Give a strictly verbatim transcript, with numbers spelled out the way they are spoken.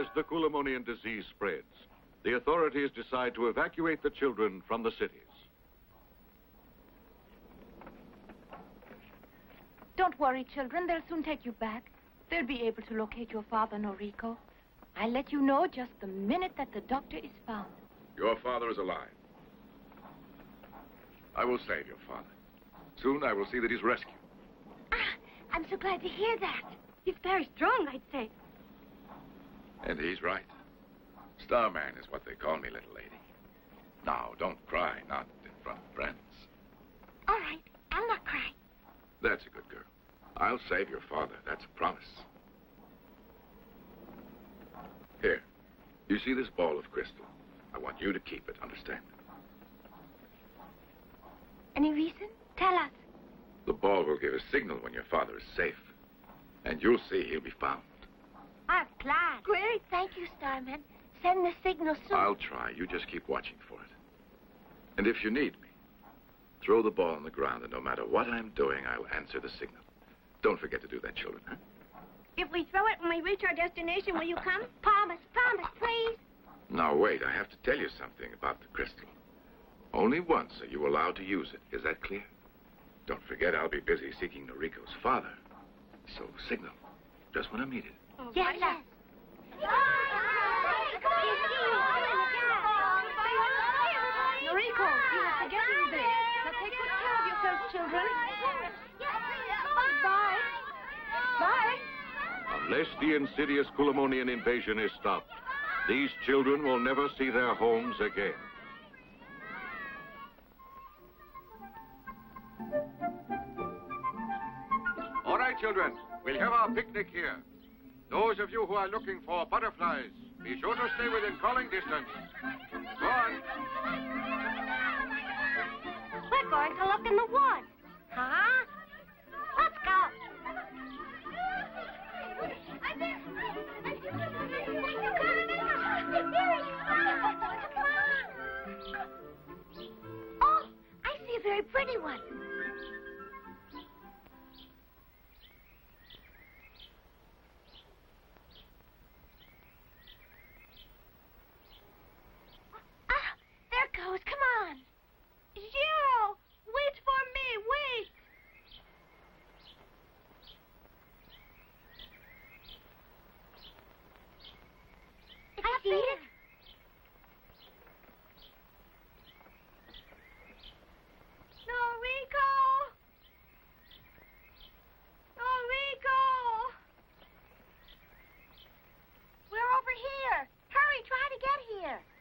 As the Coulamonian disease spreads, the authorities decide to evacuate the children from the cities. Don't worry, children. They'll soon take you back. They'll be able to locate your father, Noriko. I'll let you know just the minute that the doctor is found. Your father is alive. I will save your father. Soon I will see that he's rescued. Ah, I'm so glad to hear that. He's very strong, I'd say. And he's right. Starman is what they call me, little lady. Now, don't cry, not in front of friends. All right, I'll not cry. That's a good girl. I'll save your father. That's a promise. Here. You see this ball of crystal? I want you to keep it, understand? Any reason? Tell us. The ball will give a signal when your father is safe. And you'll see he'll be found. I'm glad. Great. Thank you, Starman. Send the signal soon. I'll try. You just keep watching for it. And if you need me, throw the ball on the ground, and no matter what I'm doing, I'll answer the signal. Don't forget to do that, children, huh? If we throw it when we reach our destination, will you come? Promise, promise, please. Now, wait. I have to tell you something about the crystal. Only once are you allowed to use it. Is that clear? Don't forget, I'll be busy seeking Noriko's father. So, signal. Just when I'm needed. Oh, yes, yes. Noriko, you are forgetting this. Now take good care of yourselves, children. Bye. Bye. Unless the insidious Coulamonian invasion is stopped, these children will never see their homes again. All right, children. We'll have our picnic here. Those of you who are looking for butterflies, be sure to stay within calling distance. Go on. We're going to look in the woods. Huh? Let's go. Oh, I see a very pretty one. Ah, there it goes. Come on. Zero! Wait for me! Wait! I see it. Noriko! Noriko! We're over here. Hurry, try to get here.